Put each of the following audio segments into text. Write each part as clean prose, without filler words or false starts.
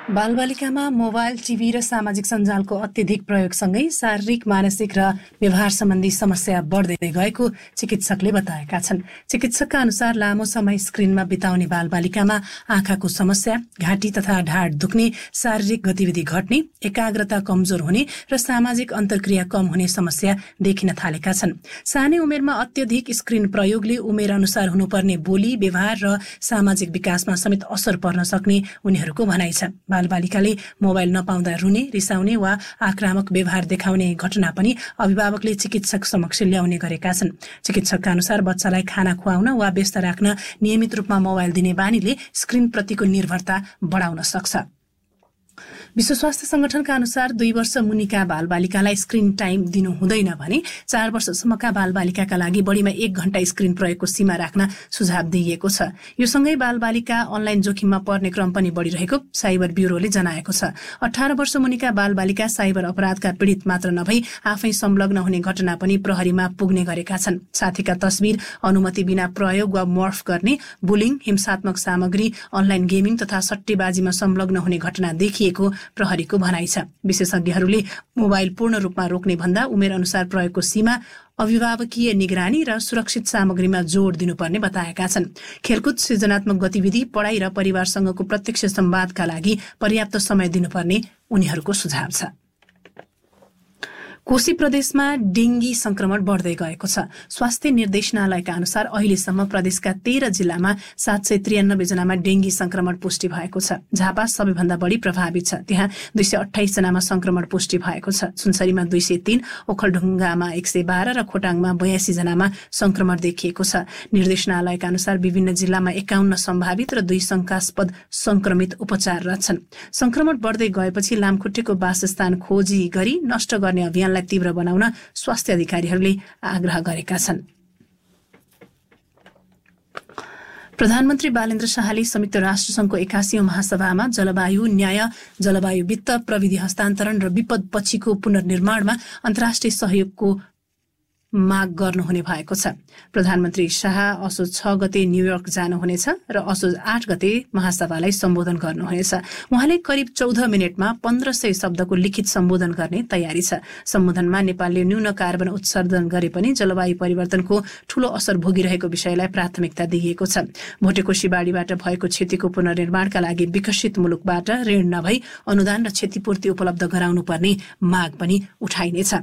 बालबालिकामा mobile, TV र सामाजिक सञ्जालको अत्यधिक प्रयोगसँगै शारीरिक, मानसिक र व्यवहार सम्बन्धी समस्या बढ्दै गएको चिकित्सकले बताएका छन्। चिकित्सकका अनुसार लामो समय स्क्रिनमा बिताउने बालबालिकामा आँखाको समस्या, घाँटी तथा ढाड दुख्ने, शारीरिक गतिविधि घट्ने, एकाग्रता कमजोर हुने र सामाजिक अन्तर्क्रिया कम हुने समस्या देखिन थालेका छन्। सानै उमेरमा अत्यधिक स्क्रिन प्रयोगले उमेर अनुसार हुनुपर्ने बोली, व्यवहार र सामाजिक विकासमा समेत असर पर्न सक्ने उनीहरूको भनाइ छ। बालबालिकाले मोबाइल नपाउँदा रुने, रिसाउने वा आक्रामक व्यवहार देखाउने घटना पनि अभिभावकले चिकित्सक समक्ष ल्याउने गरेका छन्। चिकित्सकका अनुसार बच्चालाई खाना खुवाउन वा व्यस्त राख्न नियमित रूपमा मोबाइल दिने बानीले स्क्रिनप्रतिको निर्भरता बढाउन सक्छ। विश्व स्वास्थ्य संगठनका अनुसार 2 वर्ष मुनिका बालबालिकालाई स्क्रिन टाइम दिनु हुँदैन भने 4 वर्षसम्मका बालबालिकाका लागि बढीमा 1 घण्टा स्क्रिन प्रयोगको सीमा राख्न सुझाव दिइएको छ। यो सँगै बालबालिका अनलाइन जोखिममा पर्ने क्रम पनि बढिरहेको साइबर ब्युरोले जनाएको छ। 18 वर्ष मुनिका बालबालिका साइबर अपराधका पीडित मात्र नभई आफै संलग्न हुने घटना पनि प्रहरीमा पुग्ने गरेका छन्। साथीका तस्बिर अनुमति बिना प्रयोग वा मर्फ गर्ने, बुलिङ, हिंसात्मक सामग्री, अनलाइन गेमिङ तथा सट्टेबाजीमा संलग्न हुने घटना देखिएको प्रहरीको भनाइ छ। विशेषज्ञहरूले मोबाइल पूर्ण रूपमा रोक्ने भन्दा उमेर अनुसार प्रयोगको सीमा, अभिभावकीय निगरानी र सुरक्षित सामग्रीमा जोड दिनुपर्ने बताएका छन्। खेलकुद, सृजनात्मक गतिविधि, पढाइ र परिवारसँगको प्रत्यक्ष संवादका लागि पर्याप्त समय दिनुपर्ने उनीहरूको सुझाव छ। कोशी प्रदेशमा डेंगी संक्रमण बढ्दै गएको छ। स्वास्थ्य निर्देशनालयका अनुसार अहिलेसम्म प्रदेशका 13 जिल्लामा 793 जनामा डेंगी संक्रमण पुष्टि भएको छ। झापा सबैभन्दा बढी प्रभावित छ, त्यहाँ 228 जनामा संक्रमण पुष्टि भएको छ। सुनसरीमा 203, ओखलढुङ्गामा 112 र खोटाङमा 82 जनामा संक्रमण देखिएको छ। निर्देशनालयका अनुसार विभिन्न जिल्लामा 51 सम्भावित र 2 शंकास्पद संक्रमित उपचाररत छन्। संक्रमण बढ्दै गएपछि लामखुट्टेको वासस्थान खोजी गरी नष्ट गर्ने अभियान तीव्र बनाउन स्वास्थ्य अधिकारीहरूले आग्रह गरेका छन्। प्रधानमन्त्री बालेन्द्र शाहले संयुक्त राष्ट्रसङ्घको 81औं महासभामा जलवायु न्याय, जलवायु वित्त, प्रविधि हस्तान्तरण र विपद पछिको पुनर्निर्माणमा अन्तर्राष्ट्रिय सहयोगको माग गर्नुहुने भएको छ। प्रधानमन्त्री शाह असोज 6 गते न्यूयोर्क जानुहुनेछ र असोज 8 गते महासभालाई सम्बोधन गर्नुहुनेछ। उहाँले करिब 14 मिनटमा 1500 शब्दको लिखित सम्बोधन गर्ने तयारी छ। सम्बोधनमा नेपालले न्यून कार्बन उत्सर्जन गरे पनि जलवायु परिवर्तनको ठूलो असर भोगिरहेको विषयलाई प्राथमिकता दिइएको छ। भोटेकोशी बाढीबाट भएको क्षतिको पुनर्निर्माणका लागि विकसित मुलुकबाट ऋण नभई अनुदान र क्षतिपूर्ति उपलब्ध गराउनुपर्ने माग पनि उठाइनेछ।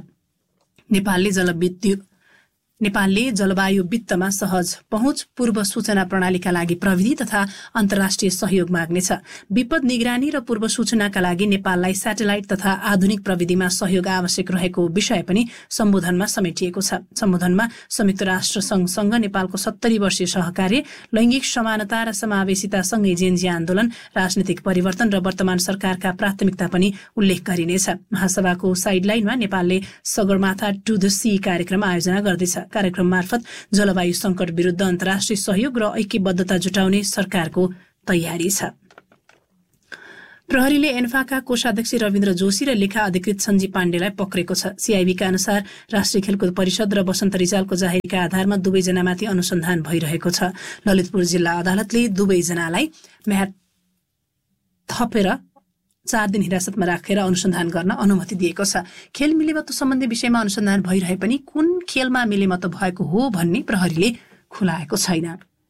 नेपालले जलवायु वित्तमा सहज पहुँच, पूर्व सूचना प्रणालीका लागि प्रविधि तथा अन्तर्राष्ट्रिय सहयोग माग्नेछ। विपद निगरानी र पूर्व सूचनाका लागि नेपाललाई स्याटेलाइट तथा आधुनिक प्रविधिमा सहयोग आवश्यक रहेको विषय पनि सम्बोधनमा समेटिएको छ। सम्बोधनमा संयुक्त राष्ट्र संघसँग नेपालको 70 वर्षीय सहकार्य, लैंगिक समानता र समावेशितासँगै जेनजी आन्दोलन, राजनीतिक परिवर्तन र वर्तमान सरकारका प्राथमिकता पनि उल्लेख गरिनेछ। महासभाको साइडलाइनमा नेपालले सगरमाथा टु द सी कार्यक्रम आयोजना गर्दैछ। कार्यक्रम मार्फत जलवायु संकट विरुद्ध अन्तर्राष्ट्रिय सहयोग र ऐक्यबद्धता जुटाउने सरकारको तयारी छ। प्रहरीले एन्फाका कोषाध्यक्ष रविन्द्र जोशी र लेखा अधिकृत सञ्जीव पाण्डेलाई पक्रेको छ। सीआईबीका अनुसार राष्ट्रिय खेलकुद परिषद र वसन्त रिजालको जाहेरीका आधारमा दुवैजनामाथि अनुसन्धान भइरहेको छ। ललितपुर जिल्ला अदालतले दुवैजनालाई म्याद थपेर 4 दिन हिरासतमा राखेर अनुसन्धान गर्न अनुमति दिएको छ। खेल मिलेमतो सम्बन्धी विषयमा अनुसन्धान भइरहे पनि कुन खेलमा मिलेमतो भएको हो भन्ने प्रहरीले खुलाएको छैन।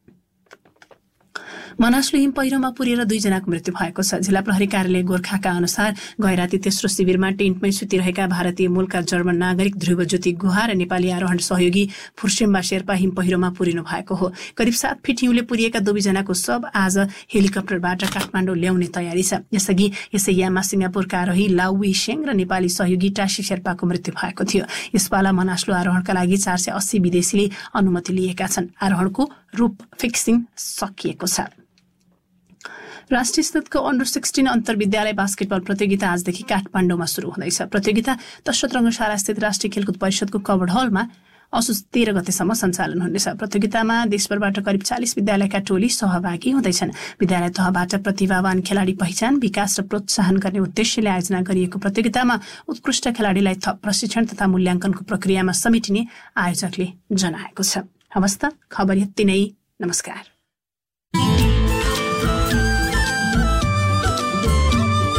मनासलु हिम पहिरोमा पुरेर 2 जनाको मृत्यु भएको छ। जिल्ला प्रहरी कार्यालय गोर्खाका अनुसार गैराती तेस्रो शिविरमा टेन्टमै सुतिरहेका भारतीय मूलका जर्मन नागरिक ध्रुवज्योति गुहा र नेपाली आरोहण सहयोगी फुर्सेम्बा शेर्पा हिम पहिरोमा पुरिनु भएको हो। करिब 7 फिट हिउँले पुरिएका 2 जनाको शव आज हेलिकप्टरबाट काठमाडौँ ल्याउने तयारी छ। यसअघि यसै याममा सिङ्गापुरका आरोही लाउ वी शेङ र नेपाली सहयोगी टासी शेर्पाको मृत्यु भएको थियो। यसपाला मनासलु आरोहणका लागि 480 विदेशीले अनुमति लिएका छन्। आरोहणको रूप फिक्सिङ सकिएको छ। राष्ट्रिय स्तरको अन्डर 16 अन्तर्विद्यालय बास्केटबल प्रतियोगिता आजदेखि काठमाडौँमा सुरु हुँदैछ। प्रतियोगिता दशरथ रङ्गशाला स्थित राष्ट्रिय खेलकुद परिषदको कवर्ड हलमा असोज 13 गतेसम्म सञ्चालन हुनेछ। प्रतियोगितामा देशभरबाट करिब 40 विद्यालयका टोली सहभागी हुँदैछन्। विद्यालय तहबाट प्रतिभावान खेलाडी पहिचान, विकास र प्रोत्साहन गर्ने उद्देश्यले आयोजना गरिएको प्रतियोगितामा उत्कृष्ट खेलाडीलाई थप प्रशिक्षण तथा मूल्याङ्कनको प्रक्रियामा समेटिने आयोजकले जनाएको छ। हवस् त, खबर यति नै। नमस्कार।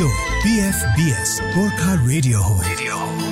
यो PFBS गोर्खा रेडियो हो।